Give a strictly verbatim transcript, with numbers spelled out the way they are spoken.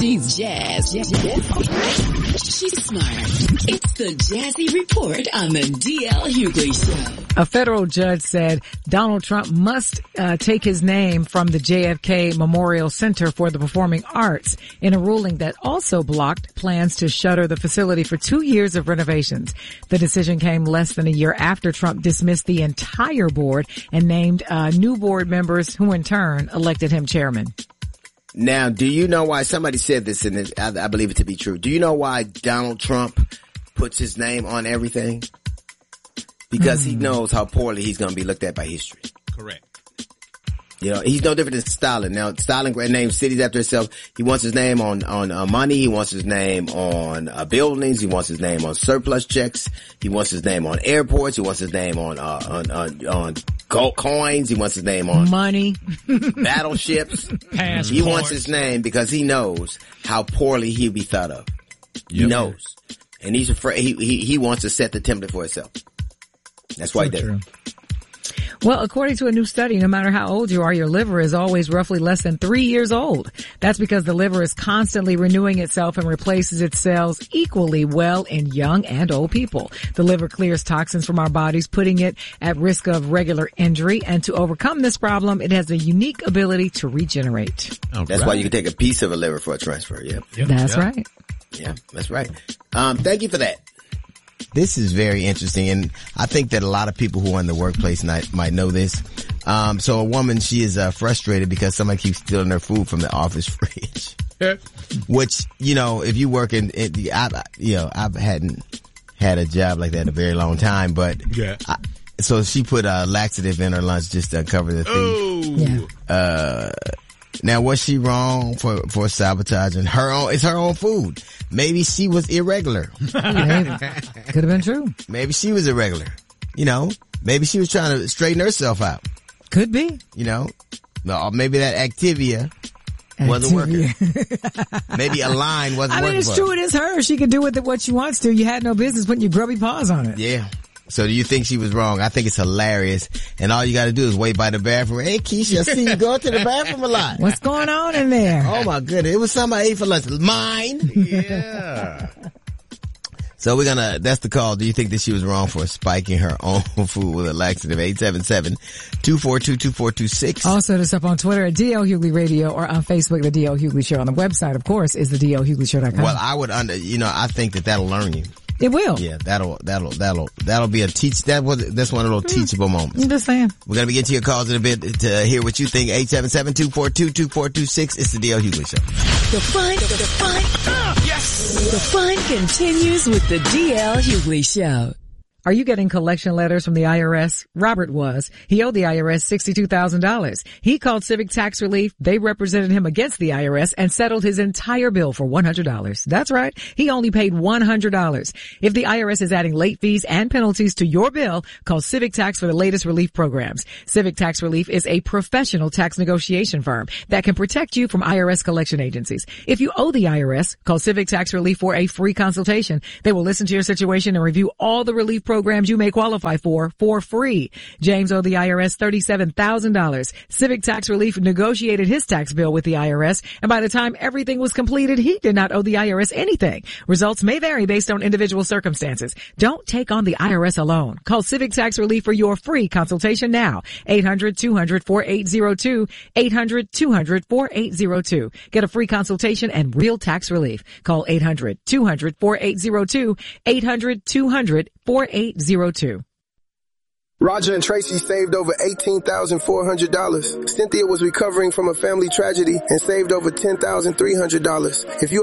She's jazz. She's smart. It's the Jazzy Report on the D L Hughley Show. A federal judge said Donald Trump must uh, take his name from the J F K Memorial Center for the Performing Arts in a ruling that also blocked plans to shutter the facility for two years of renovations. The decision came less than a year after Trump dismissed the entire board and named uh, new board members who in turn elected him chairman. Now, do you know why somebody said this, and I, I believe it to be true? Do you know why Donald Trump puts his name on everything? Because mm. he knows how poorly he's going to be looked at by history. Correct. You know, he's no different than Stalin. Now, Stalin named cities after himself. He wants his name on, on uh, money. He wants his name on uh, buildings. He wants his name on surplus checks. He wants his name on airports. He wants his name on, uh, on, on, on gold coins. He wants his name on money, battleships. Passports. He wants his name because he knows how poorly he'll be thought of. He yep. knows. And he's afraid, he, he, he wants to set the template for himself. That's why so he does it. Well, according to a new study, no matter how old you are, your liver is always roughly less than three years old. That's because the liver is constantly renewing itself and replaces its cells equally well in young and old people. The liver clears toxins from our bodies, putting it at risk of regular injury. And to overcome this problem, it has a unique ability to regenerate. All that's right. Why you can take a piece of a liver for a transfer. Yeah, yep. That's yep. right. Yeah, that's right. Um, thank you for that. This is very interesting, and I think that a lot of people who are in the workplace might, might know this. Um, so a woman, she is uh, frustrated because somebody keeps stealing her food from the office fridge. Which, you know, if you work in, in the, I, you know, I hadn't had a job like that in a very long time, but yeah. I, so she put a laxative in her lunch just to uncover the thief. Oh. Yeah. Uh, now was she wrong for, for sabotaging her own, it's her own food. Maybe she was irregular. Maybe. Could have been true. Maybe she was irregular. You know, maybe she was trying to straighten herself out. Could be. You know, or maybe that Activia, Activia. wasn't working. Maybe a line wasn't I mean, working. it's true. It is her. She can do with it what she wants to. You had no business putting your grubby paws on it. Yeah. So do you think she was wrong? I think it's hilarious. And all you got to do is wait by the bathroom. Hey, Keisha, I see you going to the bathroom a lot. What's going on in there? Oh, my goodness. It was something I ate for lunch. Mine. Yeah. So we're going to, that's the call. Do you think that she was wrong for spiking her own food with a laxative? eight seven seven, two four two, two four two six. Also, this up on Twitter at D L Hughley Radio or on Facebook, The D L Hughley Show. On the website, of course, is the D L Hughley Show dot com. Well, I would under, you know, I think that that'll learn you. It will. Yeah, that'll, that'll, that'll, that'll be a teach, that was, that's one of those mm. teachable moments. I'm just saying. We're going to be getting to your calls in a bit to hear what you think. eight seven seven, two four two, two four two six. It's the D L Hughley Show. The fun, the, the fun, uh, yes! The fun continues with the D L Hughley Show. Are you getting collection letters from the I R S? Robert was. He owed the I R S sixty-two thousand dollars. He called Civic Tax Relief. They represented him against the I R S and settled his entire bill for one hundred dollars. That's right. He only paid one hundred dollars. If the I R S is adding late fees and penalties to your bill, call Civic Tax for the latest relief programs. Civic Tax Relief is a professional tax negotiation firm that can protect you from I R S collection agencies. If you owe the I R S, call Civic Tax Relief for a free consultation. They will listen to your situation and review all the relief programs you may qualify for for free. James owed the I R S thirty-seven thousand dollars. Civic Tax Relief negotiated his tax bill with the I R S, and by the time everything was completed, he did not owe the I R S anything. Results may vary based on individual circumstances. Don't take on the I R S alone. Call Civic Tax Relief for your free consultation now. eight hundred, two hundred, forty-eight oh two. eight hundred, two hundred, forty-eight oh two. Get a free consultation and real tax relief. Call eight hundred, two hundred, forty-eight oh two. eight hundred, two hundred, forty-eight oh two. Roger and Tracy saved over eighteen thousand four hundred dollars. Cynthia was recovering from a family tragedy and saved over ten thousand three hundred dollars. If you